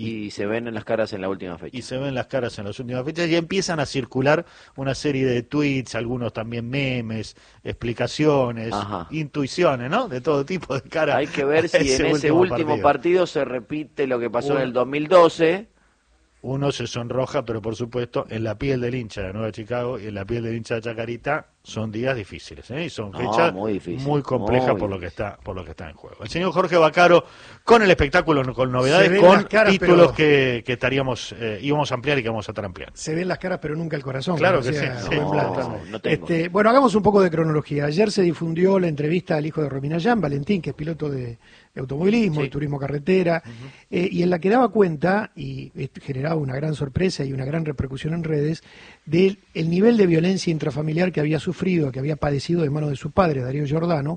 Y se ven en las caras en la última fecha. Y se ven las caras en las últimas fechas y empiezan a circular una serie de tweets, algunos también memes, explicaciones, intuiciones, ¿no? De todo tipo de cara. Hay que ver si en ese último partido se repite lo que pasó en el 2012. Uno se sonroja, pero por supuesto, en la piel del hincha de Nueva Chicago y en la piel del hincha de Chacarita son días difíciles, y son fechas muy complejas por lo que está en juego. El señor Jorge Vaccaro con el espectáculo, con novedades, con títulos que estaríamos íbamos a ampliar y que vamos a estar ampliando. Se ven las caras, pero nunca el corazón. Claro que sí. No tengo. Bueno, hagamos un poco de cronología. Ayer se difundió la entrevista al hijo de Romina Yan, Valentín, que es piloto de automovilismo, de turismo carretera, y en la que daba cuenta, y generaba una gran sorpresa y una gran repercusión en redes, del nivel de violencia intrafamiliar que había sufrido, que había padecido de manos de su padre, Darío Giordano.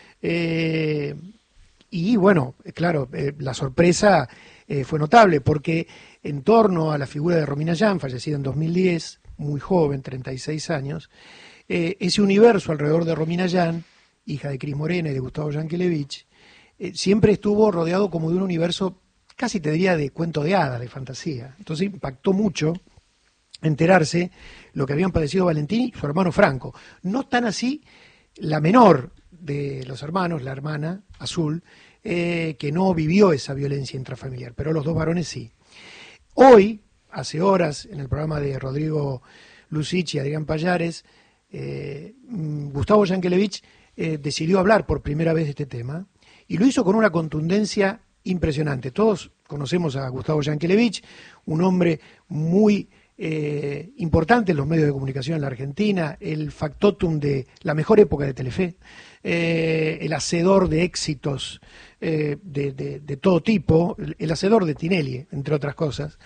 Y bueno, claro, la sorpresa fue notable, porque en torno a la figura de Romina Yan, fallecida en 2010, muy joven, 36 años, ese universo alrededor de Romina Yan, hija de Cris Morena y de Gustavo Yankelevich, siempre estuvo rodeado como de un universo, casi te diría, de cuento de hadas, de fantasía. Entonces impactó mucho enterarse lo que habían padecido Valentín y su hermano Franco. No tan así la menor de los hermanos, la hermana Azul, que no vivió esa violencia intrafamiliar, pero los dos varones sí. Hoy, hace horas, en el programa de Rodrigo Lucich y Adrián Pallares, Gustavo Yankelevich decidió hablar por primera vez de este tema, y lo hizo con una contundencia impresionante. Todos conocemos a Gustavo Yankelevich, un hombre muy importante en los medios de comunicación en la Argentina, el factotum de la mejor época de Telefe, el hacedor de éxitos de todo tipo, el hacedor de Tinelli, entre otras cosas.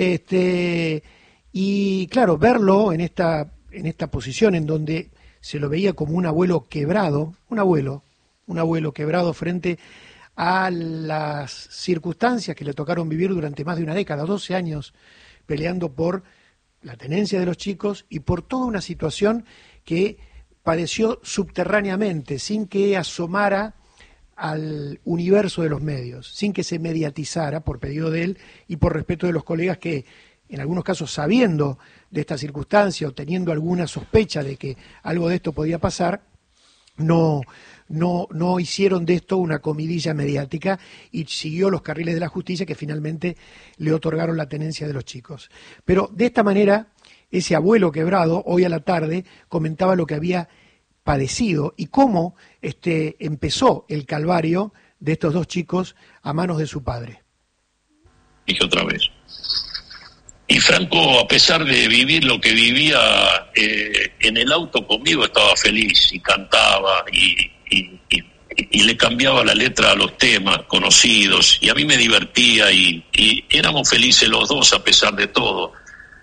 Y claro, verlo en esta posición en donde se lo veía como un abuelo quebrado, un abuelo quebrado frente a las circunstancias que le tocaron vivir durante más de una década, 12 años, peleando por la tenencia de los chicos y por toda una situación que padeció subterráneamente, sin que asomara al universo de los medios, sin que se mediatizara por pedido de él y por respeto de los colegas que, en algunos casos, sabiendo de esta circunstancia o teniendo alguna sospecha de que algo de esto podía pasar, no hicieron de esto una comidilla mediática y siguió los carriles de la justicia que finalmente le otorgaron la tenencia de los chicos. Pero de esta manera, ese abuelo quebrado, hoy a la tarde, comentaba lo que había padecido y cómo empezó el calvario de estos dos chicos a manos de su padre. Dije otra vez. Y Franco, a pesar de vivir lo que vivía en el auto conmigo, estaba feliz y cantaba y le cambiaba la letra a los temas conocidos y a mí me divertía y éramos felices los dos a pesar de todo.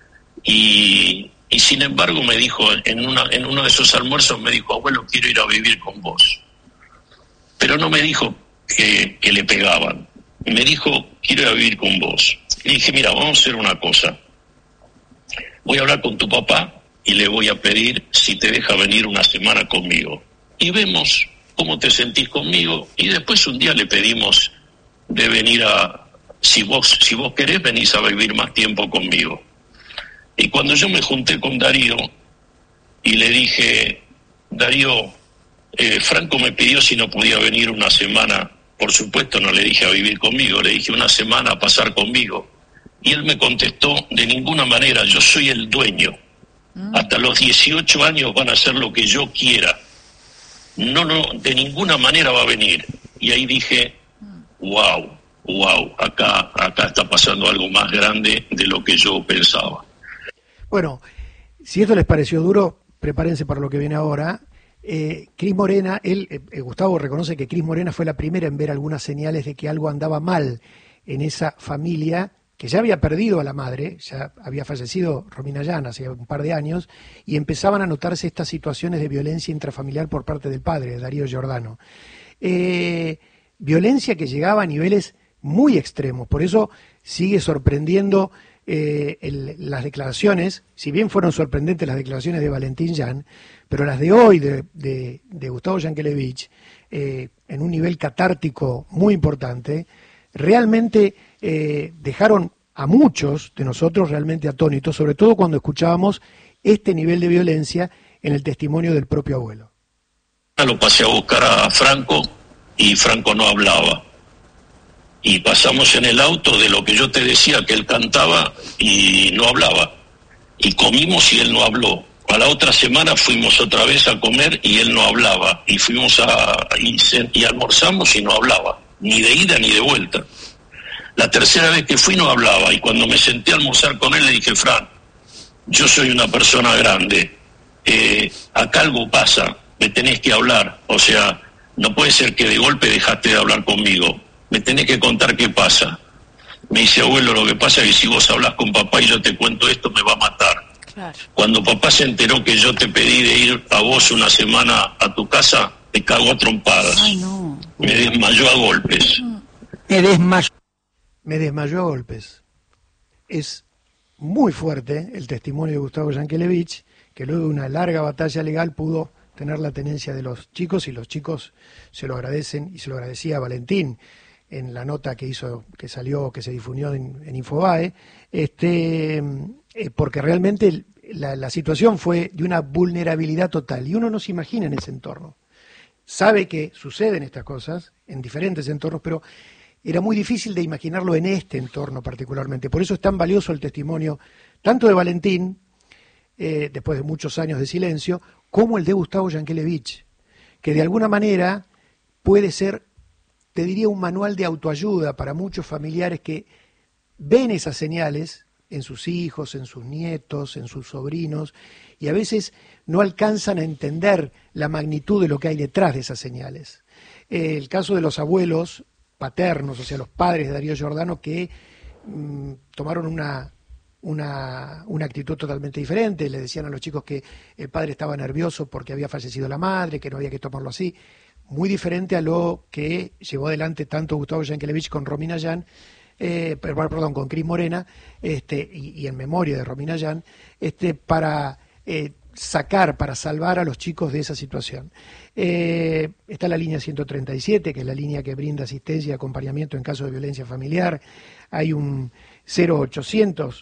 Y sin embargo me dijo, en uno de esos almuerzos me dijo, abuelo, quiero ir a vivir con vos. Pero no me dijo que le pegaban, me dijo, quiero ir a vivir con vos. Y dije, mira, vamos a hacer una cosa. Voy a hablar con tu papá y le voy a pedir si te deja venir una semana conmigo. Y vemos cómo te sentís conmigo. Y después un día le pedimos de venir si vos querés, venís a vivir más tiempo conmigo. Y cuando yo me junté con Darío y le dije, Darío, Franco me pidió si no podía venir una semana. Por supuesto no le dije a vivir conmigo, le dije una semana a pasar conmigo. Y él me contestó, de ninguna manera, yo soy el dueño. Hasta los 18 años van a hacer lo que yo quiera. No, de ninguna manera va a venir. Y ahí dije, wow, acá está pasando algo más grande de lo que yo pensaba. Bueno, si esto les pareció duro, prepárense para lo que viene ahora. Cris Morena, Gustavo reconoce que Cris Morena fue la primera en ver algunas señales de que algo andaba mal en esa familia, que ya había perdido a la madre, ya había fallecido Romina Yan hace un par de años, y empezaban a notarse estas situaciones de violencia intrafamiliar por parte del padre, de Darío Giordano. Violencia que llegaba a niveles muy extremos, por eso sigue sorprendiendo las declaraciones, si bien fueron sorprendentes las declaraciones de Valentín Yan, pero las de hoy de Gustavo Yankelevich, en un nivel catártico muy importante, realmente dejaron a muchos de nosotros realmente atónitos, sobre todo cuando escuchábamos este nivel de violencia en el testimonio del propio abuelo. Lo pasé a buscar a Franco y Franco no hablaba. Y pasamos en el auto de lo que yo te decía, que él cantaba y no hablaba. Y comimos y él no habló. A la otra semana fuimos otra vez a comer y él no hablaba. Y fuimos y almorzamos y no hablaba. Ni de ida ni de vuelta. La tercera vez que fui no hablaba. Y cuando me senté a almorzar con él le dije, Fran, yo soy una persona grande. Acá algo pasa. Me tenés que hablar. O sea, no puede ser que de golpe dejaste de hablar conmigo. Me tenés que contar qué pasa. Me dice, abuelo, lo que pasa es que si vos hablas con papá y yo te cuento esto, me va a matar. Claro. Cuando papá se enteró que yo te pedí de ir a vos una semana a tu casa, te cagó a trompadas. Ay, no. Me desmayó a golpes. Me desmayó a golpes. Es muy fuerte el testimonio de Gustavo Yankelevich, que luego de una larga batalla legal pudo tener la tenencia de los chicos, y los chicos se lo agradecen, y se lo agradecía a Valentín en la nota que hizo, que salió, que se difundió en Infobae, porque realmente la situación fue de una vulnerabilidad total, y uno no se imagina en ese entorno. Sabe que suceden estas cosas en diferentes entornos, pero era muy difícil de imaginarlo en este entorno particularmente. Por eso es tan valioso el testimonio tanto de Valentín, después de muchos años de silencio, como el de Gustavo Yankelevich, que de alguna manera puede ser, te diría, un manual de autoayuda para muchos familiares que ven esas señales en sus hijos, en sus nietos, en sus sobrinos, y a veces no alcanzan a entender la magnitud de lo que hay detrás de esas señales. El caso de los abuelos paternos, o sea, los padres de Darío Giordano, que tomaron una actitud totalmente diferente. Le decían a los chicos que el padre estaba nervioso porque había fallecido la madre, que no había que tomarlo así. Muy diferente a lo que llevó adelante tanto Gustavo Yankelevich con Romina Yan, con Cris Morena, y en memoria de Romina Yan, para para salvar a los chicos de esa situación. Está la línea 137, que es la línea que brinda asistencia y acompañamiento en caso de violencia familiar. Hay un 0800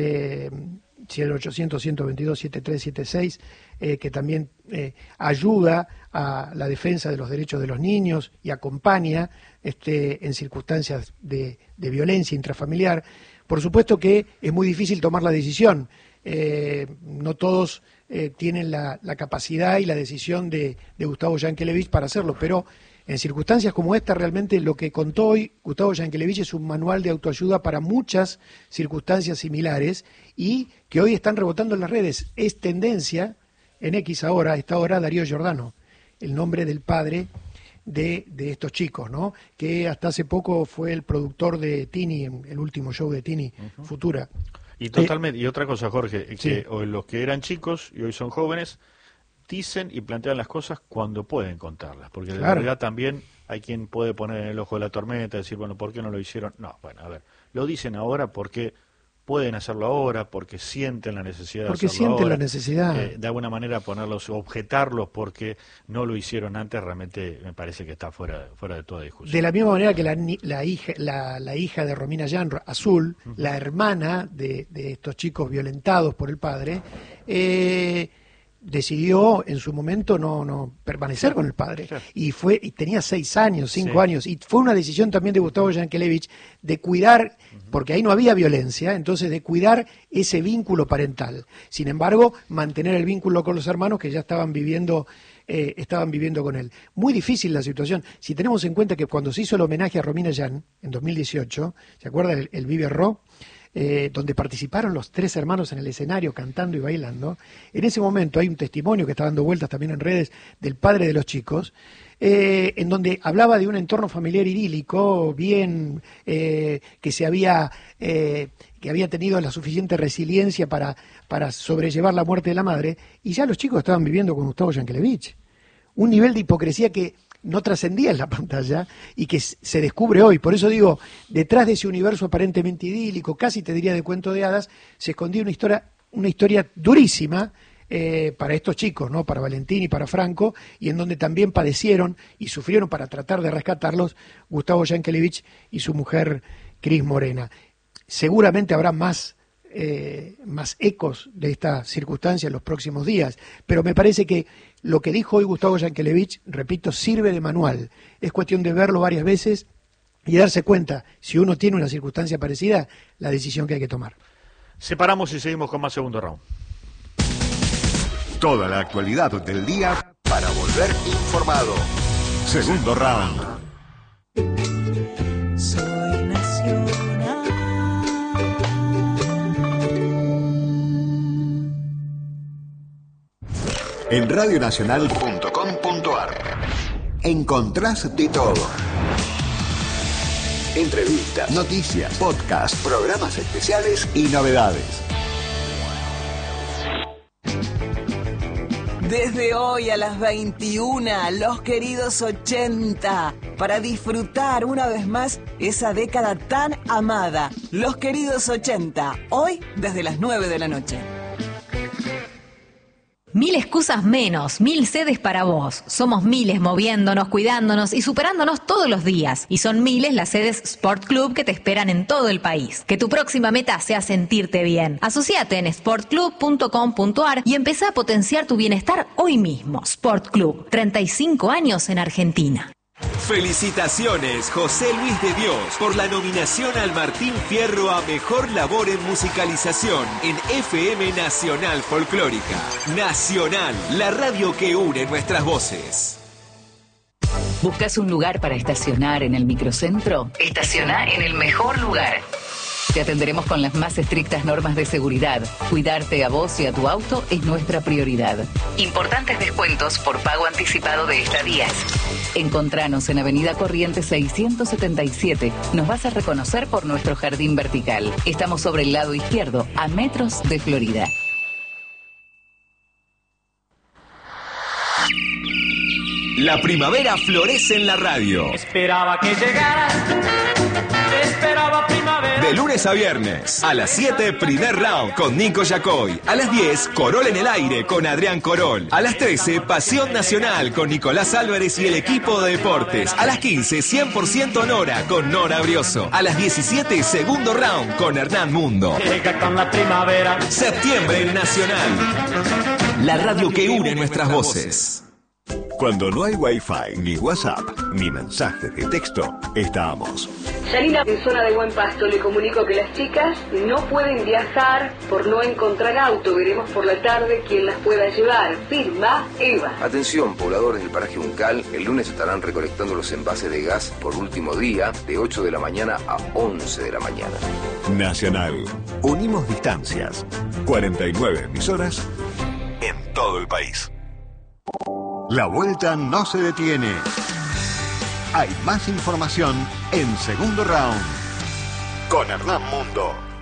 122-7376, que también ayuda a la defensa de los derechos de los niños y acompaña en circunstancias de violencia intrafamiliar. Por supuesto que es muy difícil tomar la decisión. No todos tienen la capacidad y la decisión de Gustavo Yankelevich para hacerlo, pero en circunstancias como esta, realmente lo que contó hoy Gustavo Yankelevich es un manual de autoayuda para muchas circunstancias similares y que hoy están rebotando en las redes. Es tendencia en X ahora, a esta hora, Darío Giordano, el nombre del padre de estos chicos, ¿no? Que hasta hace poco fue el productor de Tini, el último show de Tini, Futura. Y totalmente, y otra cosa, Jorge, sí, que hoy los que eran chicos y hoy son jóvenes dicen y plantean las cosas cuando pueden contarlas, porque de verdad también hay quien puede poner en el ojo de la tormenta, decir, bueno, ¿por qué no lo hicieron? No, bueno, a ver, lo dicen ahora porque pueden hacerlo ahora, porque sienten la necesidad de hacerlo sienten ahora, la necesidad. De alguna manera ponerlos, objetarlos porque no lo hicieron antes, realmente me parece que está fuera de toda discusión. De la misma manera que la hija de Romina Yan, Azul, la hermana de estos chicos violentados por el padre, decidió en su momento no permanecer con el padre, y tenía 6 años, 5 años, y fue una decisión también de Gustavo Yankelevich de cuidar, porque ahí no había violencia, entonces de cuidar ese vínculo parental. Sin embargo, mantener el vínculo con los hermanos que ya estaban viviendo con él. Muy difícil la situación. Si tenemos en cuenta que cuando se hizo el homenaje a Romina Yan en 2018, ¿se acuerda el Vive Ro? Donde participaron los 3 hermanos en el escenario cantando y bailando. En ese momento hay un testimonio que está dando vueltas también en redes del padre de los chicos, en donde hablaba de un entorno familiar idílico, bien, que había tenido la suficiente resiliencia para sobrellevar la muerte de la madre, y ya los chicos estaban viviendo con Gustavo Yankelevich. Un nivel de hipocresía que no trascendía en la pantalla y que se descubre hoy. Por eso digo, detrás de ese universo aparentemente idílico, casi te diría de cuento de hadas, se escondía una historia durísima para estos chicos, ¿no? Para Valentín y para Franco, y en donde también padecieron y sufrieron para tratar de rescatarlos Gustavo Yankelevich y su mujer Cris Morena. Seguramente habrá más ecos de esta circunstancia en los próximos días, pero me parece que lo que dijo hoy Gustavo Yankelevich, repito, sirve de manual. Es cuestión de verlo varias veces y darse cuenta, si uno tiene una circunstancia parecida, la decisión que hay que tomar. Separamos y seguimos con más segundo round. Toda la actualidad del día para volver informado. Segundo round. Soy nacional. En radionacional.com.ar encontrás de todo. Entrevistas, noticias, podcasts, programas especiales y novedades. Desde hoy a las 21, Los Queridos 80, para disfrutar una vez más esa década tan amada. Los Queridos 80, hoy desde las 9 de la noche. 1000 excusas menos, 1000 sedes para vos. Somos miles moviéndonos, cuidándonos y superándonos todos los días. Y son miles las sedes Sport Club que te esperan en todo el país. Que tu próxima meta sea sentirte bien. Asociate en sportclub.com.ar y empezá a potenciar tu bienestar hoy mismo. Sport Club, 35 años en Argentina. Felicitaciones, José Luis de Dios, por la nominación al Martín Fierro a Mejor Labor en Musicalización en FM Nacional Folclórica. Nacional, la radio que une nuestras voces. ¿Buscas un lugar para estacionar en el microcentro? Estaciona en el mejor lugar. Te atenderemos con las más estrictas normas de seguridad. Cuidarte a vos y a tu auto es nuestra prioridad. Importantes descuentos por pago anticipado de estadías. Encontranos en Avenida Corrientes 677. Nos vas a reconocer por nuestro jardín vertical. Estamos sobre el lado izquierdo, a metros de Florida. La primavera florece en la radio. Esperaba que llegaras. Esperaba primavera. De lunes a viernes, a las 7, primer round con Nico Yacoy. A las 10, Corol en el aire con Adrián Corol. A las 13, Pasión Nacional con Nicolás Álvarez y el equipo de deportes. A las 15, 100% Nora con Nora Brioso. A las 17, segundo round con Hernán Mundo. Llega con la primavera. Septiembre en Nacional. La radio que une nuestras voces. Cuando no hay Wi-Fi, ni WhatsApp, ni mensajes de texto, estamos. Yanina, en zona de Buen Pasto, le comunico que las chicas no pueden viajar por no encontrar auto. Veremos por la tarde quién las pueda llevar. Firma Eva. Atención, pobladores del paraje Uncal, el lunes estarán recolectando los envases de gas por último día, de 8 de la mañana a 11 de la mañana. Nacional. Unimos distancias. 49 emisoras en todo el país. La vuelta no se detiene. Hay más información en segundo round con Hernán Mundo.